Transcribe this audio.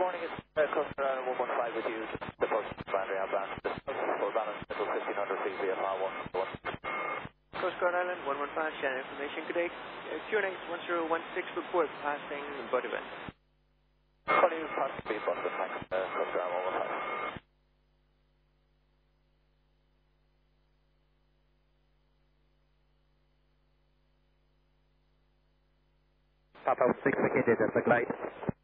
morning, it's Coast Guard 115 with you, just the post boundary outbound. For balance, middle 1500 feet, VFR 1. Coast Guard Island 115, Shannon information. Good day. QNH 1016 report passing Buttevant. Calling you past speed, Buttevant, thanks. Coast Guard 115. Papa 6 indicated as a glide.